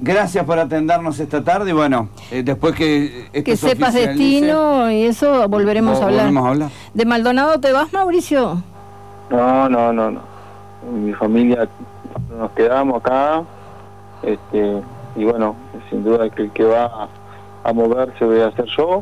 gracias por atendernos esta tarde y bueno, después que sepas destino y eso volveremos a hablar. ¿De Maldonado te vas, Mauricio? No. Mi familia nos quedamos acá, y bueno, sin duda que el que va a moverse voy a ser yo,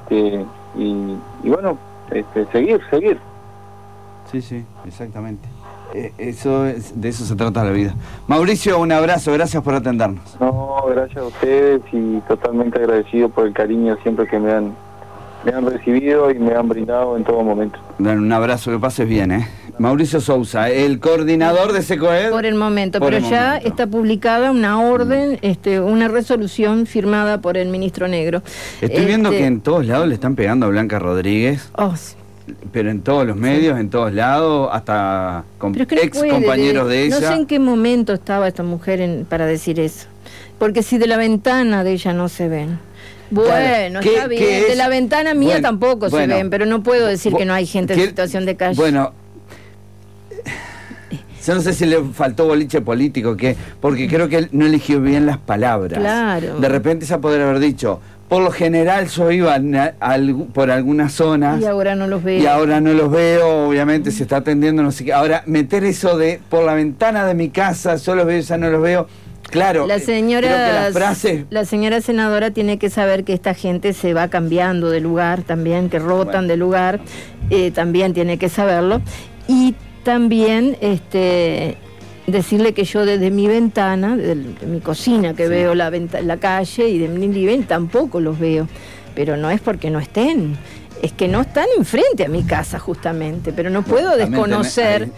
y bueno, seguir. Sí, exactamente. De eso se trata la vida. Mauricio, un abrazo, gracias por atendernos. No, gracias a ustedes y totalmente agradecido por el cariño siempre que me han recibido y me han brindado en todo momento. Un abrazo, que pases bien, Mauricio Sousa, el coordinador de SECOED. Por el momento, pero ya está publicada una orden, una resolución firmada por el ministro Negro. Estoy viendo que en todos lados le están pegando a Blanca Rodríguez. Sí. Pero en todos los medios, en todos lados, hasta ex compañeros de ella. No sé en qué momento estaba esta mujer para decir eso. Porque si de la ventana de ella no se ven. Bueno, claro, está bien. De la ventana mía tampoco se ven, pero no puedo decir que no hay gente en situación de calle. Bueno, yo no sé si le faltó boliche político, porque creo que él no eligió bien las palabras. Claro. De repente se podría haber dicho, por lo general yo iba por algunas zonas. Y ahora no los veo. Y ahora no los veo, obviamente se está atendiendo, no sé qué. Ahora, meter eso de, por la ventana de mi casa, yo los veo, ya no los veo. Claro, la señora, creo que las frases... La señora senadora tiene que saber que esta gente se va cambiando de lugar también, que rotan de lugar, también tiene que saberlo. Y también decirle que yo desde mi ventana, de mi cocina, que veo la calle y de mi living, tampoco los veo. Pero no es porque no estén, es que no están enfrente a mi casa justamente, pero no puedo desconocer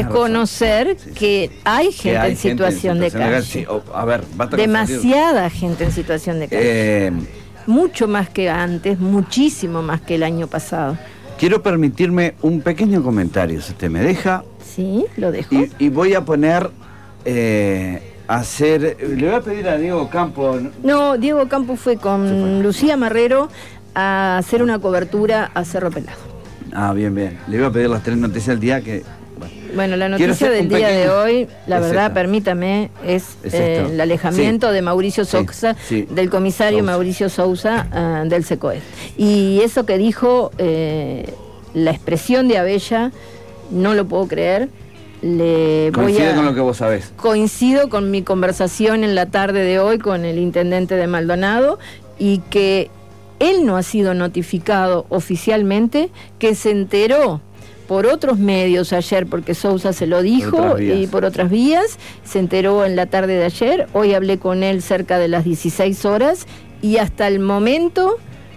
que hay gente en situación de calle. Sí. A ver, demasiada gente en situación de calle. Mucho más que antes, muchísimo más que el año pasado. Quiero permitirme un pequeño comentario, si usted me deja. Sí, lo dejo. Y voy a poner... le voy a pedir a Diego Campo. No, Diego Campo fue con Lucía Marrero a hacer una cobertura a Cerro Pelado. Bien. Le voy a pedir las 3 noticias del día que... Bueno, la noticia del día de hoy, la verdad, permítame, es el alejamiento de Mauricio Sousa, del comisario Mauricio Sousa del SECOED. Y eso que dijo, la expresión de Abella, no lo puedo creer. Coincide con lo que vos sabés. Coincido con mi conversación en la tarde de hoy con el intendente de Maldonado y que él no ha sido notificado oficialmente, que se enteró por otros medios ayer, porque Sousa se lo dijo, y por otras vías, se enteró en la tarde de ayer. Hoy hablé con él cerca de las 16 horas y hasta el momento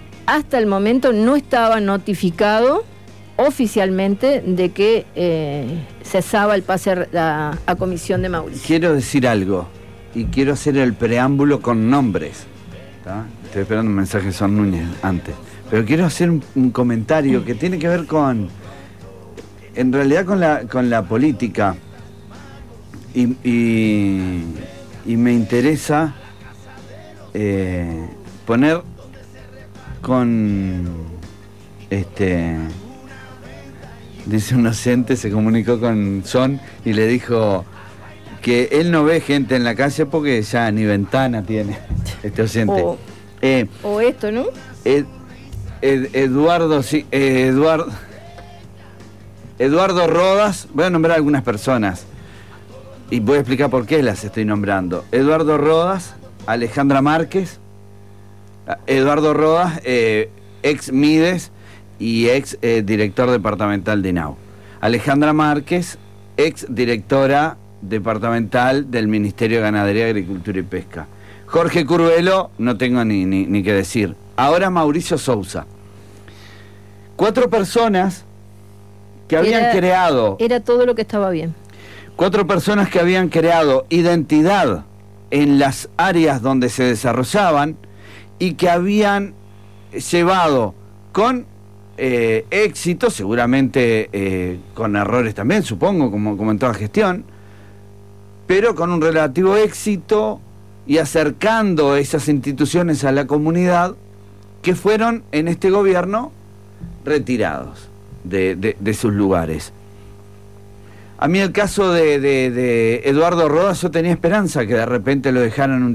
no estaba notificado oficialmente de que cesaba el pase a comisión de Mauricio. Quiero decir algo y quiero hacer el preámbulo con nombres. ¿Tá? Estoy esperando un mensaje de Son Núñez antes, pero quiero hacer un comentario que tiene que ver en realidad con la política y me interesa poner con dice un docente, se comunicó con Son y le dijo que él no ve gente en la calle porque ya ni ventana tiene este docente. O esto, ¿no? Eduardo Rodas, voy a nombrar algunas personas y voy a explicar por qué las estoy nombrando. Eduardo Rodas, Alejandra Márquez, Eduardo Rodas, ex Mides y ex director departamental de INAU. Alejandra Márquez, ex directora departamental del Ministerio de Ganadería, Agricultura y Pesca. Jorge Curvelo, no tengo ni que decir. Ahora Mauricio Sousa. 4 personas que habían creado... Era todo lo que estaba bien. 4 personas que habían creado identidad en las áreas donde se desarrollaban y que habían llevado con éxito, seguramente con errores también, supongo, como en toda gestión, pero con un relativo éxito y acercando esas instituciones a la comunidad, que fueron en este gobierno retirados de sus lugares. A mí el caso de Eduardo Rodas, yo tenía esperanza que de repente lo dejaran un